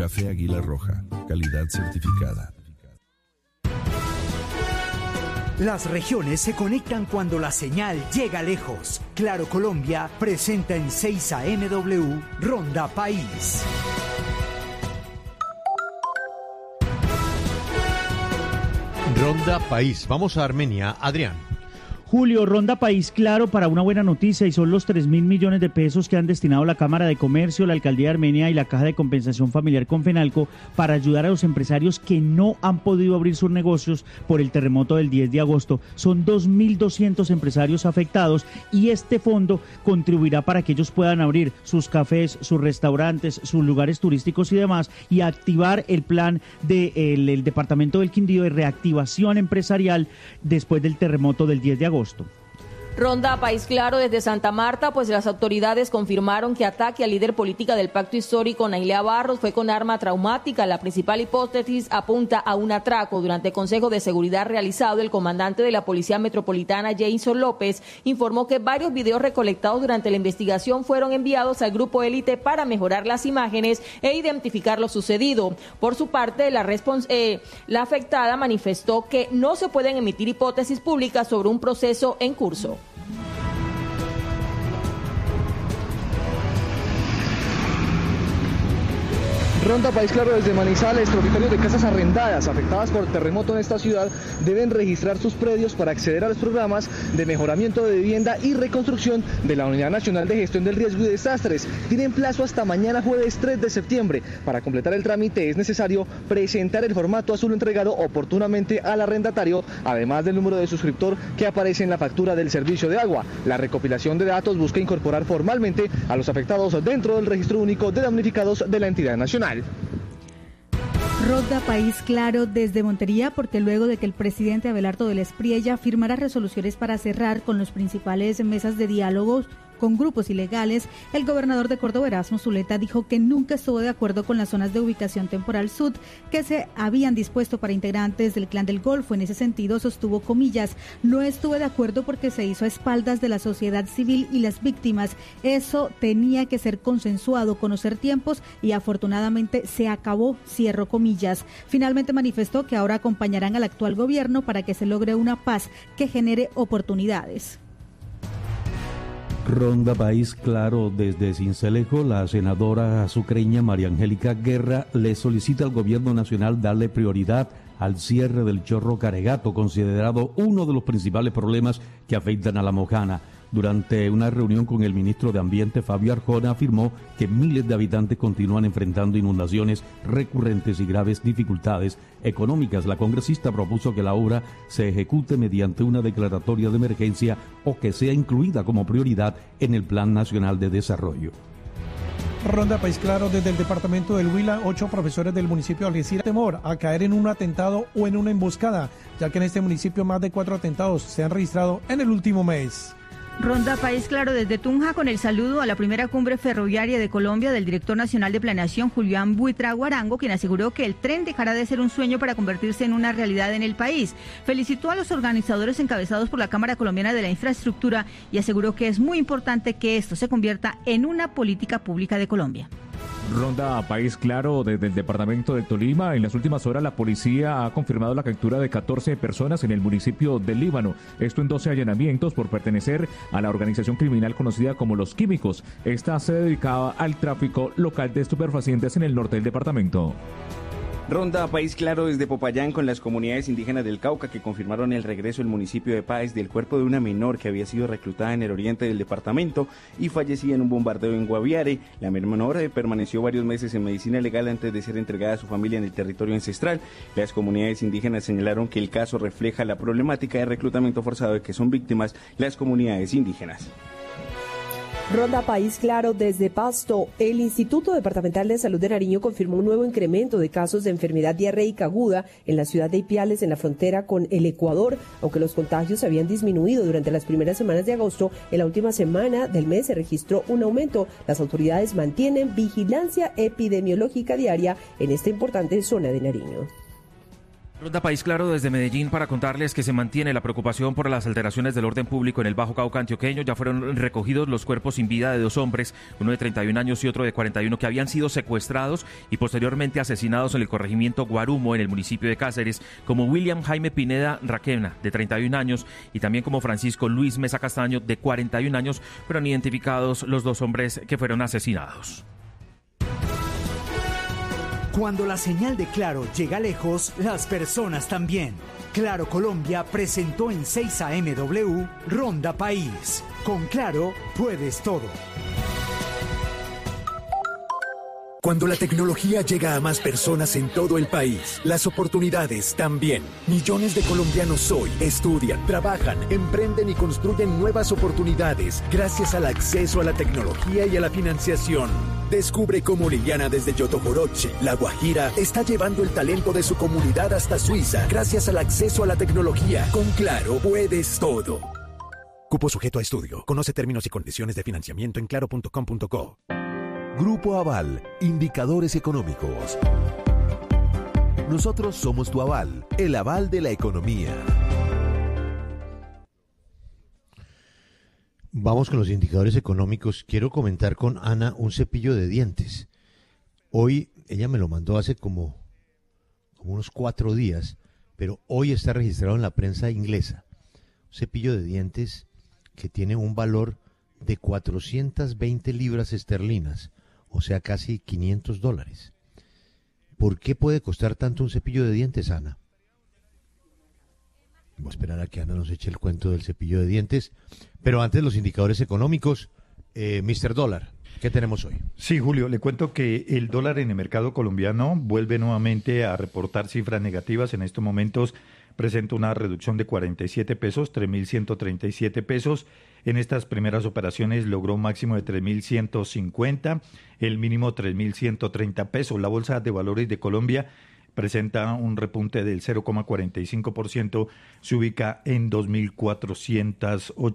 Café Águila Roja, calidad certificada. Las regiones se conectan cuando la señal llega lejos. Claro Colombia presenta en 6 AMW Ronda País. Ronda País. Vamos a Armenia. Adrián. Julio, Ronda País Claro para una buena noticia, y son los 3.000 millones de pesos que han destinado la Cámara de Comercio, la Alcaldía de Armenia y la Caja de Compensación Familiar Confenalco para ayudar a los empresarios que no han podido abrir sus negocios por el terremoto del 10 de agosto. Son 2.200 empresarios afectados y este fondo contribuirá para que ellos puedan abrir sus cafés, sus restaurantes, sus lugares turísticos y demás, y activar el plan del Departamento del Quindío de reactivación empresarial después del terremoto del 10 de agosto. Ronda País Claro desde Santa Marta, pues las autoridades confirmaron que ataque al líder política del pacto histórico, Nailea Barros, fue con arma traumática. La principal hipótesis apunta a un atraco. Durante el Consejo de Seguridad realizado, el comandante de la Policía Metropolitana, Jason López, informó que varios videos recolectados durante la investigación fueron enviados al grupo élite para mejorar las imágenes e identificar lo sucedido. Por su parte, la afectada manifestó que no se pueden emitir hipótesis públicas sobre un proceso en curso. Ronda País Claro desde Manizales. Propietarios de casas arrendadas afectadas por terremoto en esta ciudad deben registrar sus predios para acceder a los programas de mejoramiento de vivienda y reconstrucción de la Unidad Nacional de Gestión del Riesgo y Desastres. Tienen plazo hasta mañana jueves 3 de septiembre. Para completar el trámite es necesario presentar el formato azul entregado oportunamente al arrendatario, además del número de suscriptor que aparece en la factura del servicio de agua. La recopilación de datos busca incorporar formalmente a los afectados dentro del registro único de damnificados de la entidad nacional. Ronda País Claro desde Montería, porque luego de que el presidente Abelardo del Espriella firmara resoluciones para cerrar con los principales mesas de diálogos con grupos ilegales, el gobernador de Córdoba, Erasmo Zuleta, dijo que nunca estuvo de acuerdo con las zonas de ubicación temporal sud que se habían dispuesto para integrantes del Clan del Golfo. En ese sentido, sostuvo comillas, no estuve de acuerdo porque se hizo a espaldas de la sociedad civil y las víctimas. Eso tenía que ser consensuado, conocer tiempos y afortunadamente se acabó, cierro comillas. Finalmente manifestó que ahora acompañarán al actual gobierno para que se logre una paz que genere oportunidades. Ronda País Claro desde Sincelejo. La senadora azucreña María Angélica Guerra le solicita al gobierno nacional darle prioridad al cierre del Chorro Caregato, considerado uno de los principales problemas que afectan a La Mojana. Durante una reunión con el ministro de Ambiente, Fabio Arjona, afirmó que miles de habitantes continúan enfrentando inundaciones recurrentes y graves dificultades económicas. La congresista propuso que la obra se ejecute mediante una declaratoria de emergencia o que sea incluida como prioridad en el Plan Nacional de Desarrollo. Ronda País Claro desde el departamento del Huila. 8 profesores del municipio de Algeciras temor a caer en un atentado o en una emboscada, ya que en este municipio más de 4 atentados se han registrado en el último mes. Ronda País Claro desde Tunja, con el saludo a la primera cumbre ferroviaria de Colombia del director nacional de planeación, Julián Buitrago Arango, quien aseguró que el tren dejará de ser un sueño para convertirse en una realidad en el país. Felicitó a los organizadores encabezados por la Cámara Colombiana de la Infraestructura y aseguró que es muy importante que esto se convierta en una política pública de Colombia. Ronda País Claro desde el departamento de Tolima. En las últimas horas la policía ha confirmado la captura de 14 personas en el municipio del Líbano. Esto en 12 allanamientos por pertenecer a la organización criminal conocida como Los Químicos. Esta se dedicaba al tráfico local de estupefacientes en el norte del departamento. Ronda País Claro desde Popayán, con las comunidades indígenas del Cauca que confirmaron el regreso del municipio de Páez del cuerpo de una menor que había sido reclutada en el oriente del departamento y fallecía en un bombardeo en Guaviare. La menor permaneció varios meses en medicina legal antes de ser entregada a su familia en el territorio ancestral. Las comunidades indígenas señalaron que el caso refleja la problemática de reclutamiento forzado de que son víctimas las comunidades indígenas. Ronda País Claro desde Pasto. El Instituto Departamental de Salud de Nariño confirmó un nuevo incremento de casos de enfermedad diarreica aguda en la ciudad de Ipiales, en la frontera con el Ecuador. Aunque los contagios habían disminuido durante las primeras semanas de agosto, en la última semana del mes se registró un aumento. Las autoridades mantienen vigilancia epidemiológica diaria en esta importante zona de Nariño. Ronda País Claro desde Medellín para contarles que se mantiene la preocupación por las alteraciones del orden público en el Bajo Cauca antioqueño. Ya fueron recogidos los cuerpos sin vida de 2 hombres, uno de 31 años y otro de 41, que habían sido secuestrados y posteriormente asesinados en el corregimiento Guarumo, en el municipio de Cáceres, como William Jaime Pineda Raquena, de 31 años, y también como Francisco Luis Mesa Castaño, de 41 años, pero han identificados los 2 hombres que fueron asesinados. Cuando la señal de Claro llega lejos, las personas también. Claro Colombia presentó en 6 AMW Ronda País. Con Claro puedes todo. Cuando la tecnología llega a más personas en todo el país, las oportunidades también. Millones de colombianos hoy estudian, trabajan, emprenden y construyen nuevas oportunidades gracias al acceso a la tecnología y a la financiación. Descubre cómo Liliana desde Yotojoroche, La Guajira, está llevando el talento de su comunidad hasta Suiza gracias al acceso a la tecnología. Con Claro puedes todo. Cupo sujeto a estudio. Conoce términos y condiciones de financiamiento en claro.com.co. Grupo Aval, indicadores económicos. Nosotros somos tu aval, el aval de la economía. Vamos con los indicadores económicos. Quiero comentar con Ana un cepillo de dientes. Hoy, ella me lo mandó hace como unos 4 días, pero hoy está registrado en la prensa inglesa. Un cepillo de dientes que tiene un valor de 420 libras esterlinas, o sea, casi $500. ¿Por qué puede costar tanto un cepillo de dientes, Ana? Voy a esperar a que Ana nos eche el cuento del cepillo de dientes. Pero antes, los indicadores económicos. Mr. Dólar, ¿qué tenemos hoy? Sí, Julio, le cuento que el dólar en el mercado colombiano vuelve nuevamente a reportar cifras negativas. En estos momentos presenta una reducción de 47 pesos, 3.137 pesos. En estas primeras operaciones logró un máximo de 3.150, el mínimo 3.130 pesos. La Bolsa de Valores de Colombia presenta un repunte del 0,45%, se ubica en 2.408.